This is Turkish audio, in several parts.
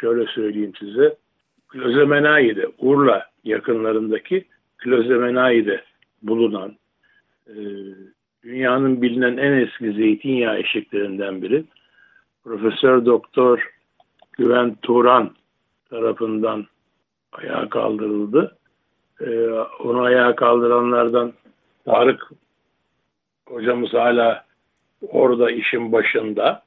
şöyle söyleyeyim size. Klozemenai'de, Urla yakınlarındaki Klozemenai'de bulunan e, dünyanın bilinen en eski zeytinyağı eşiklerinden biri. Profesör Doktor Güven Turan tarafından ayağa kaldırıldı. Onu ayağa kaldıranlardan Tarık hocamız hala orada işin başında.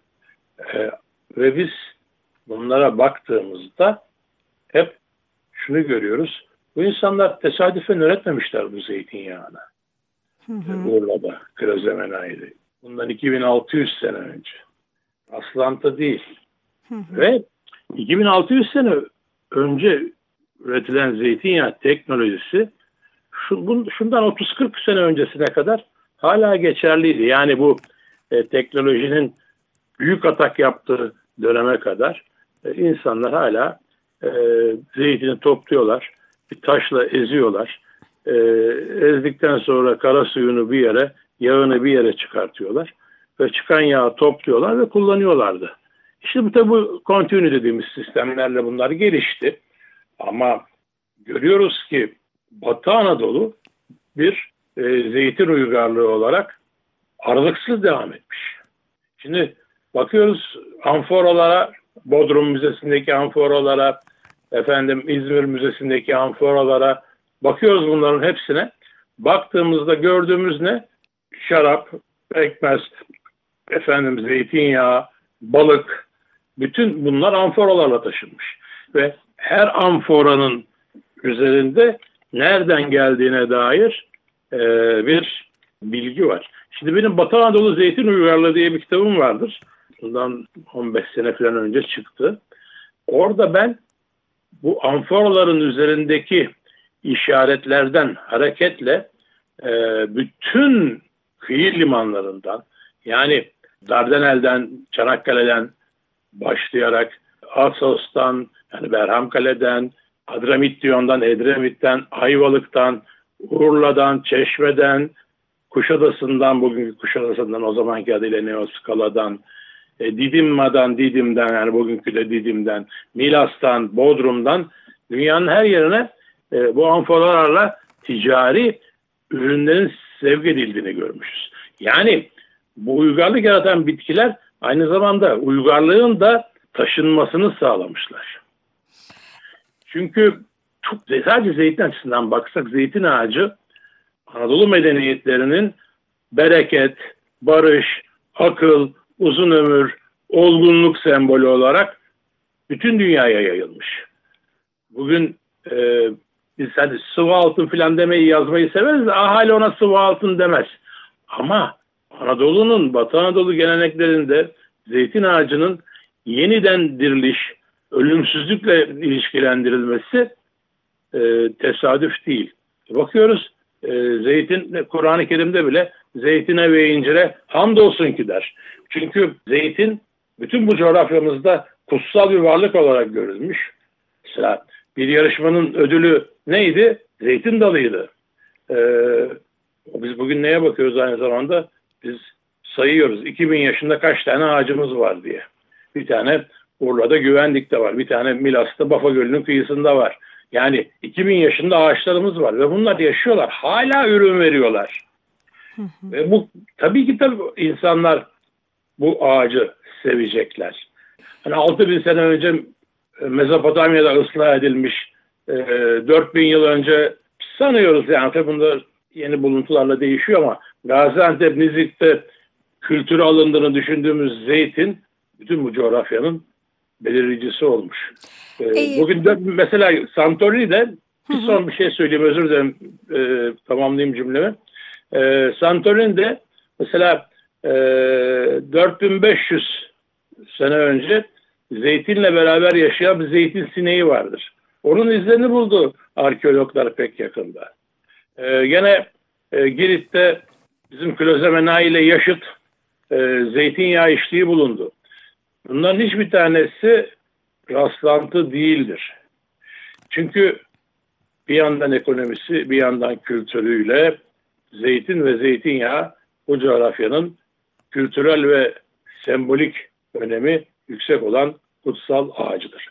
Ve biz bunlara baktığımızda hep şunu görüyoruz. Bu insanlar tesadüfen üretmemişler bu zeytinyağını. Urla'da, Klozemenai'de. Bundan 2600 sene önce. Rastlantı değil. Ve 2600 sene önce üretilen zeytinyağı teknolojisi şundan 30-40 sene öncesine kadar hala geçerliydi. Yani bu teknolojinin büyük atak yaptığı döneme kadar insanlar hala zeytini topluyorlar, bir taşla eziyorlar. Ezdikten sonra kara suyunu bir yere, yağını bir yere çıkartıyorlar ve çıkan yağı topluyorlar ve kullanıyorlardı. İşte bu tabi kontinu dediğimiz sistemlerle bunlar gelişti. Ama görüyoruz ki Batı Anadolu bir zeytin uygarlığı olarak aralıksız devam etmiş. Şimdi bakıyoruz amforalara, Bodrum Müzesi'ndeki amforalara, İzmir Müzesi'ndeki amforalara bakıyoruz bunların hepsine. Baktığımızda gördüğümüz ne? Şarap, pekmez, zeytinyağı, balık, bütün bunlar amforalarla taşınmış. Ve her amforanın üzerinde nereden geldiğine dair bir bilgi var. Şimdi benim Batı Anadolu Zeytin Uygarlığı diye bir kitabım vardır. Bundan 15 sene falan önce çıktı. Orada ben bu amforaların üzerindeki işaretlerden hareketle bütün kıyı limanlarından, yani Dardanel'den, Çanakkale'den başlayarak Assos'tan, yani Berhamkale'den, Adramittionn'dan, Edremit'ten, Ayvalık'tan, Urla'dan, Çeşme'den, Kuşadası'ndan, bugünkü Kuşadası'ndan, o zamanki adıyla Neoskala'dan, Didim'den, yani bugünkü de Didim'den, Milas'tan, Bodrum'dan, dünyanın her yerine bu amforalarla ticari ürünlerin sevk edildiğini görmüşüz. Yani bu uygarlık yaratan bitkiler aynı zamanda uygarlığın da taşınmasını sağlamışlar. Çünkü sadece zeytin açısından baksak, zeytin ağacı Anadolu medeniyetlerinin bereket, barış, akıl, uzun ömür, olgunluk sembolü olarak bütün dünyaya yayılmış. Bugün biz hadi sıvı altın filan demeyi, yazmayı severiz de ahali ona sıvı altın demez. Ama Anadolu'nun, Batı Anadolu geleneklerinde zeytin ağacının yeniden diriliş, ölümsüzlükle ilişkilendirilmesi tesadüf değil. Bakıyoruz zeytin, Kur'an-ı Kerim'de bile zeytine ve incire hamdolsun ki der. Çünkü zeytin bütün bu coğrafyamızda kutsal bir varlık olarak görülmüş. Mesela bir yarışmanın ödülü neydi? Zeytin dalıydı. Biz bugün neye bakıyoruz aynı zamanda? Biz sayıyoruz. 2000 yaşında kaç tane ağacımız var diye. Bir tane Urla'da Güvendik'te var. Bir tane Milas'ta Bafa Gölü'nün kıyısında var. Yani 2000 yaşında ağaçlarımız var ve bunlar yaşıyorlar. Hala ürün veriyorlar. Ve bu tabii insanlar bu ağacı sevecekler. Hani 6000 sene önce Mezopotamya'da ıslah edilmiş, 4000 yıl önce sanıyoruz, yani tabii bunlar yeni buluntularla değişiyor ama Gaziantep, Nizip'te kültürü alındığını düşündüğümüz zeytin bütün bu coğrafyanın belirleyicisi olmuş. Bugün de mesela Santorini'de son bir şey söyleyeyim, özür dilerim, tamamlayayım cümlemi. Santorini'de mesela 4500 sene önce zeytinle beraber yaşayan bir zeytin sineği vardır. Onun izlerini buldu arkeologlar pek yakında. Gene Girit'te bizim Klozemenai ile yaşıt zeytinyağı işliği bulundu. Bunların hiçbir tanesi rastlantı değildir. Çünkü bir yandan ekonomisi, bir yandan kültürüyle zeytin ve zeytinyağı bu coğrafyanın kültürel ve sembolik önemi yüksek olan kutsal ağacıdır.